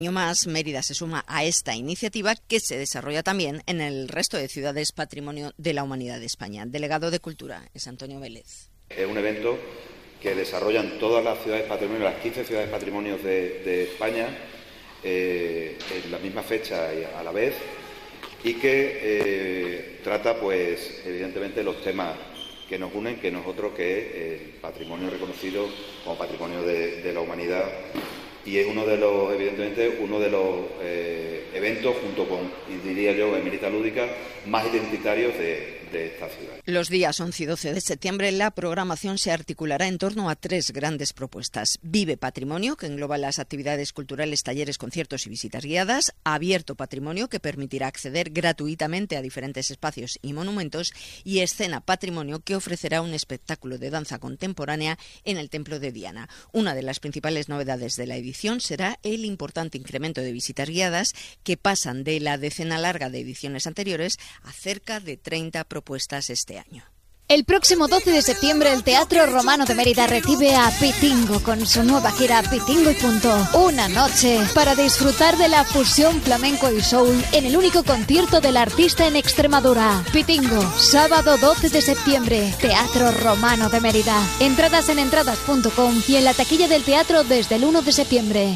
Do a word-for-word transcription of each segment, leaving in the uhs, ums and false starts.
año más, Mérida se suma a esta iniciativa que se desarrolla también en el resto de ciudades Patrimonio de la Humanidad de España. Delegado de Cultura es Antonio Vélez. Es un evento que desarrollan todas las ciudades patrimonio, las quince ciudades patrimonios de, de España, eh, en la misma fecha y a la vez, y que eh, trata, pues, evidentemente, los temas que nos unen, que nosotros, que es el patrimonio reconocido como patrimonio de, de la humanidad, y es uno de los, evidentemente, uno de los eh, eventos, junto con, y diría yo, Emerita Lúdica, más identitarios de, de esta ciudad. Los días once y doce de septiembre la programación se articulará en torno a tres grandes propuestas. Vive Patrimonio, que engloba las actividades culturales, talleres, conciertos y visitas guiadas. Abierto Patrimonio, que permitirá acceder gratuitamente a diferentes espacios y monumentos. Y Escena Patrimonio, que ofrecerá un espectáculo de danza contemporánea en el Templo de Diana. Una de las principales novedades de la edición será el importante incremento de visitas guiadas, que pasan de la decena larga de ediciones anteriores a cerca de treinta propuestas este año. El próximo doce de septiembre el Teatro Romano de Mérida recibe a Pitingo con su nueva gira Pitingo y Punto. Una noche para disfrutar de la fusión flamenco y soul en el único concierto del artista en Extremadura. Pitingo, sábado doce de septiembre, Teatro Romano de Mérida. Entradas en entradas punto com y en la taquilla del teatro desde el uno de septiembre.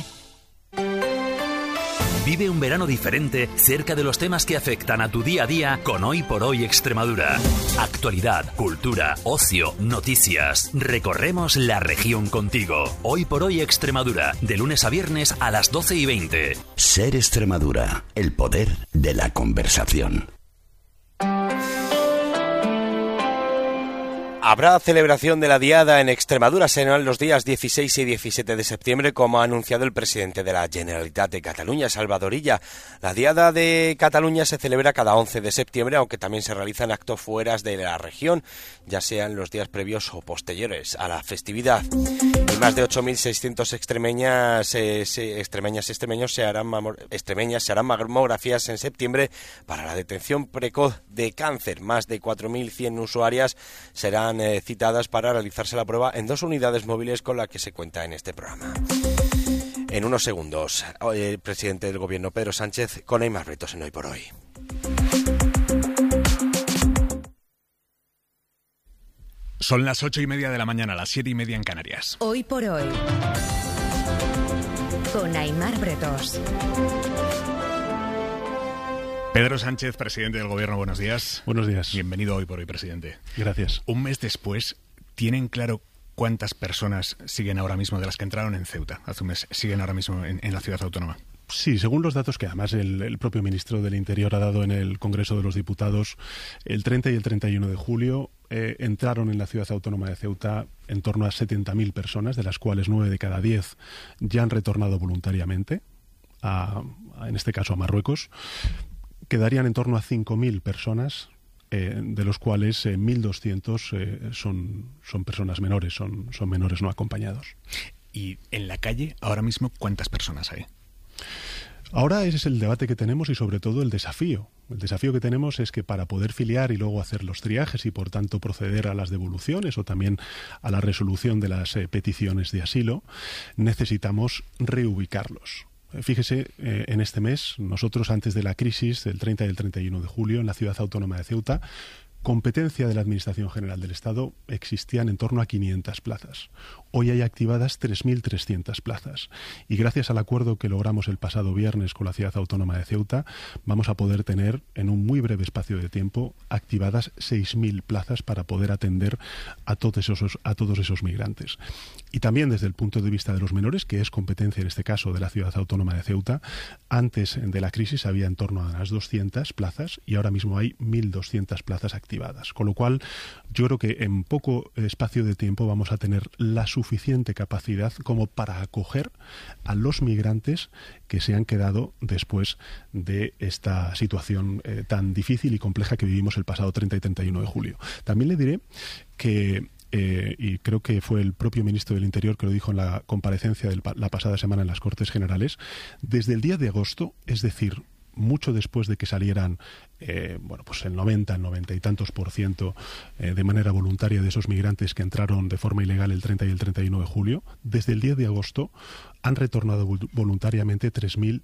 Vive un verano diferente cerca de los temas que afectan a tu día a día con Hoy por Hoy Extremadura. Actualidad, cultura, ocio, noticias. Recorremos la región contigo. Hoy por Hoy Extremadura, de lunes a viernes a las doce y veinte. Ser Extremadura, el poder de la conversación. Habrá celebración de la Diada en Extremadura, serán los días dieciséis y diecisiete de septiembre, como ha anunciado el presidente de la Generalitat de Cataluña, Salvador Illa. La Diada de Cataluña se celebra cada once de septiembre, aunque también se realizan actos fuera de la región, ya sean los días previos o posteriores a la festividad. Y más de ocho mil seiscientos extremeñas, eh, se, extremeñas, extremeños se harán mamor, extremeñas se harán mamografías en septiembre para la detección precoz de cáncer. Más de cuatro mil cien usuarias serán Eh, citadas para realizarse la prueba en dos unidades móviles con las que se cuenta en este programa. En unos segundos, el presidente del gobierno, Pedro Sánchez, con Aimar Bretos en Hoy por Hoy. Son las ocho y media de la mañana, las siete y media en Canarias. Hoy por Hoy, con Aimar Bretos. Pedro Sánchez, presidente del Gobierno, buenos días. Buenos días. Bienvenido Hoy por Hoy, presidente. Gracias. Un mes después, ¿tienen claro cuántas personas siguen ahora mismo, de las que entraron en Ceuta hace un mes, siguen ahora mismo en, en la ciudad autónoma? Sí, según los datos que además el, el propio ministro del Interior ha dado en el Congreso de los Diputados, el treinta y el treinta y uno de julio eh, entraron en la ciudad autónoma de Ceuta en torno a setenta mil personas, de las cuales nueve de cada diez ya han retornado voluntariamente, a, a, en este caso a Marruecos. Quedarían en torno a cinco mil personas, eh, de los cuales eh, mil doscientos eh, son, son personas menores, son, son menores no acompañados. ¿Y en la calle ahora mismo cuántas personas hay? Ahora ese es el debate que tenemos y sobre todo el desafío. El desafío que tenemos es que para poder filiar y luego hacer los triajes y por tanto proceder a las devoluciones o también a la resolución de las eh, peticiones de asilo, necesitamos reubicarlos. Fíjese, eh, en este mes, nosotros antes de la crisis del treinta y el treinta y uno de julio, en la ciudad autónoma de Ceuta, competencia de la Administración General del Estado, existían en torno a quinientas plazas. Hoy hay activadas tres mil trescientas plazas. Y gracias al acuerdo que logramos el pasado viernes con la ciudad autónoma de Ceuta, vamos a poder tener, en un muy breve espacio de tiempo, activadas seis mil plazas para poder atender a todos esos, a todos esos migrantes. Y también desde el punto de vista de los menores, que es competencia en este caso de la ciudad autónoma de Ceuta, antes de la crisis había en torno a las doscientas plazas y ahora mismo hay mil doscientas plazas activadas. Con lo cual, yo creo que en poco espacio de tiempo vamos a tener la suficiente capacidad como para acoger a los migrantes que se han quedado después de esta situación eh, tan difícil y compleja que vivimos el pasado treinta y treinta y uno de julio. También le diré que Eh, y creo que fue el propio ministro del Interior que lo dijo en la comparecencia de la pasada semana en las Cortes Generales, desde el día de agosto, es decir, mucho después de que salieran eh, bueno, pues el noventa, el noventa y tantos por ciento eh, de manera voluntaria de esos migrantes que entraron de forma ilegal el treinta y el treinta y uno de julio, desde el diez de agosto han retornado voluntariamente tres mil